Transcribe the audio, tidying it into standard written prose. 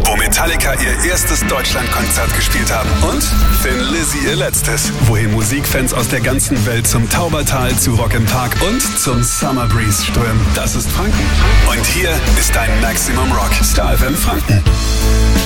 wo Metallica ihr erstes Deutschlandkonzert gespielt haben. Und Thin Lizzy ihr letztes. Wohin Musikfans aus der ganzen Welt zum Taubertal, zu Rock im Park und zum Summer Breeze strömen. Das ist Franken. Und hier ist dein Maximum Rock. Star FM Franken.